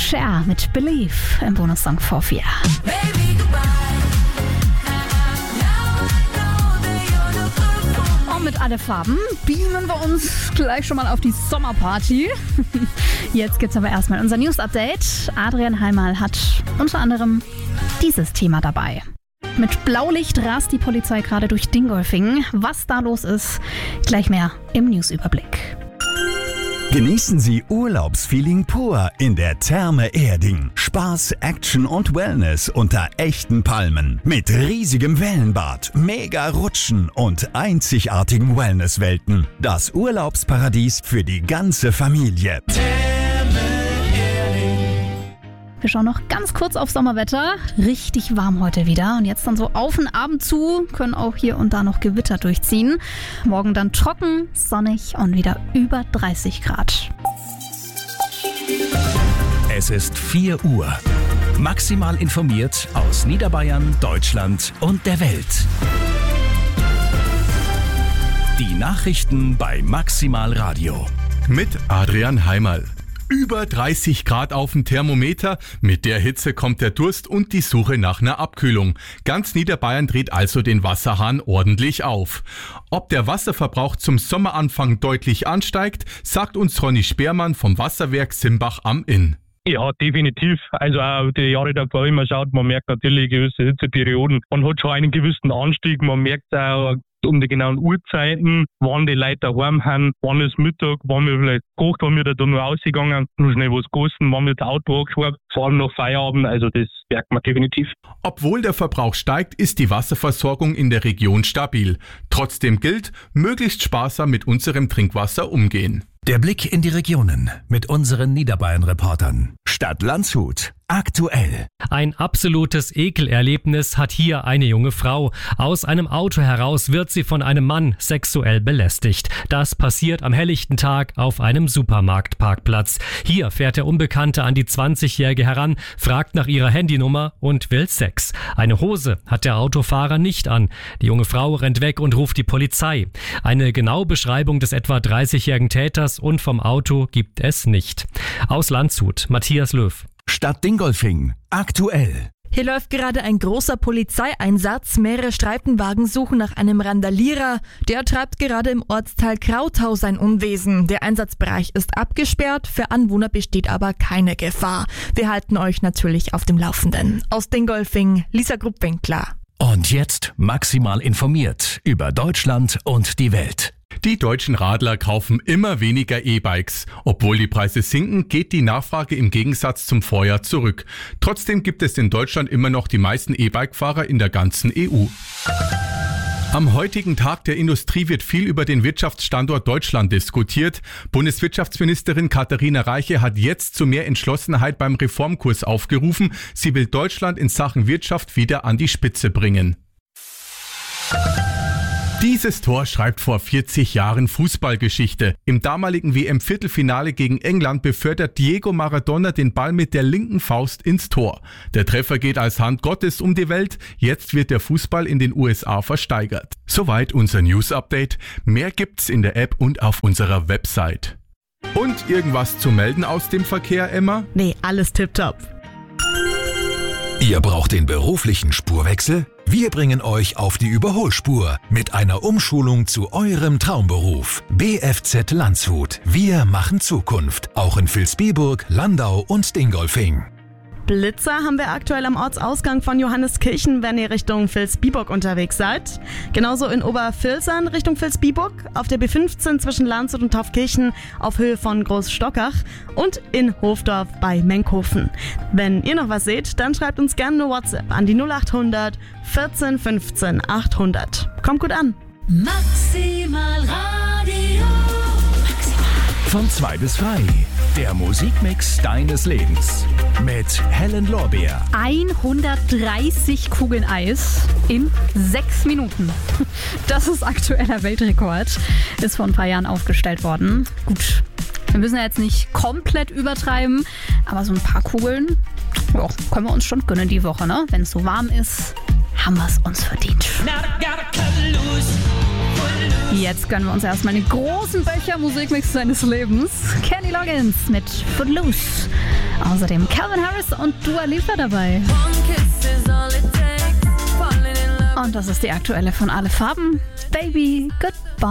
Cher mit Believe im Bonussong vor 4. Und mit alle Farben beamen wir uns gleich schon mal auf die Sommerparty. Jetzt gibt's aber erstmal unser News-Update. Adrian Heimal hat unter anderem dieses Thema dabei. Mit Blaulicht rast die Polizei gerade durch Dingolfing. Was da los ist, gleich mehr im Newsüberblick. Genießen Sie Urlaubsfeeling pur in der Therme Erding. Spaß, Action und Wellness unter echten Palmen. Mit riesigem Wellenbad, mega Rutschen und einzigartigen Wellnesswelten. Das Urlaubsparadies für die ganze Familie. Wir schauen noch ganz kurz auf Sommerwetter. Richtig warm heute wieder. Und jetzt dann so auf den Abend zu, können auch hier und da noch Gewitter durchziehen. Morgen dann trocken, sonnig und wieder über 30 Grad. Es ist 4 Uhr. Maximal informiert aus Niederbayern, Deutschland und der Welt. Die Nachrichten bei Maximal Radio. Mit Adrian Heimal. Über 30 Grad auf dem Thermometer. Mit der Hitze kommt der Durst und die Suche nach einer Abkühlung. Ganz Niederbayern dreht also den Wasserhahn ordentlich auf. Ob der Wasserverbrauch zum Sommeranfang deutlich ansteigt, sagt uns Ronny Speermann vom Wasserwerk Simbach am Inn. Ja, definitiv. Also auch die Jahre davor, wenn man schaut, man merkt natürlich gewisse Hitzeperioden. Man hat schon einen gewissen Anstieg. Man merkt auch um die genauen Uhrzeiten, wann die Leute daheim haben, wann ist Mittag, wann wir vielleicht gekocht, wann wir da nur rausgegangen, nur schnell was gegessen, wann wir das Auto angeschaut, vor allem nach Feierabend, also das merkt man definitiv. Obwohl der Verbrauch steigt, ist die Wasserversorgung in der Region stabil. Trotzdem gilt, möglichst sparsam mit unserem Trinkwasser umgehen. Der Blick in die Regionen mit unseren Niederbayern-Reportern. Stadt Landshut. Aktuell. Ein absolutes Ekelerlebnis hat hier eine junge Frau. Aus einem Auto heraus wird sie von einem Mann sexuell belästigt. Das passiert am helllichten Tag auf einem Supermarktparkplatz. Hier fährt der Unbekannte an die 20-Jährige heran, fragt nach ihrer Handynummer und will Sex. Eine Hose hat der Autofahrer nicht an. Die junge Frau rennt weg und ruft die Polizei. Eine genaue Beschreibung des etwa 30-jährigen Täters und vom Auto gibt es nicht. Aus Landshut, Matthias Löw. Stadt Dingolfing. Aktuell. Hier läuft gerade ein großer Polizeieinsatz. Mehrere Streifenwagen suchen nach einem Randalierer. Der treibt gerade im Ortsteil Krautau sein Unwesen. Der Einsatzbereich ist abgesperrt, für Anwohner besteht aber keine Gefahr. Wir halten euch natürlich auf dem Laufenden. Aus Dingolfing, Lisa Gruppwinkler. Und jetzt maximal informiert über Deutschland und die Welt. Die deutschen Radler kaufen immer weniger E-Bikes. Obwohl die Preise sinken, geht die Nachfrage im Gegensatz zum Vorjahr zurück. Trotzdem gibt es in Deutschland immer noch die meisten E-Bike-Fahrer in der ganzen EU. Am heutigen Tag der Industrie wird viel über den Wirtschaftsstandort Deutschland diskutiert. Bundeswirtschaftsministerin Katharina Reiche hat jetzt zu mehr Entschlossenheit beim Reformkurs aufgerufen. Sie will Deutschland in Sachen Wirtschaft wieder an die Spitze bringen. Dieses Tor schreibt vor 40 Jahren Fußballgeschichte. Im damaligen WM-Viertelfinale gegen England befördert Diego Maradona den Ball mit der linken Faust ins Tor. Der Treffer geht als Hand Gottes um die Welt. Jetzt wird der Fußball in den USA versteigert. Soweit unser News-Update. Mehr gibt's in der App und auf unserer Website. Und irgendwas zu melden aus dem Verkehr, Emma? Nee, alles tipptopp. Ihr braucht den beruflichen Spurwechsel? Wir bringen euch auf die Überholspur mit einer Umschulung zu eurem Traumberuf. BFZ Landshut. Wir machen Zukunft. Auch in Vilsbiburg, Landau und Dingolfing. Blitzer haben wir aktuell am Ortsausgang von Johanneskirchen, wenn ihr Richtung Vilsbiburg unterwegs seid. Genauso in Obervilsern Richtung Vilsbiburg, auf der B15 zwischen Landshut und Taufkirchen auf Höhe von Großstockach und in Hofdorf bei Menkhofen. Wenn ihr noch was seht, dann schreibt uns gerne eine WhatsApp an die 0800 14 15 800. Kommt gut an. Maximal Radio. Von 2 bis 3. Der Musikmix deines Lebens. Mit Helen Lorbeer. 130 Kugeln Eis in 6 Minuten. Das ist aktueller Weltrekord. Ist vor ein paar Jahren aufgestellt worden. Gut, wir müssen ja jetzt nicht komplett übertreiben, aber so ein paar Kugeln können wir uns schon gönnen die Woche, ne? Wenn es so warm ist, haben wir es uns verdient. Now I gotta cut loose. Jetzt gönnen wir uns erstmal den großen Becher Musikmix seines Lebens. Kenny Loggins mit Footloose. Außerdem Calvin Harris und Dua Lipa dabei. Und das ist die aktuelle von Alle Farben. Baby, goodbye.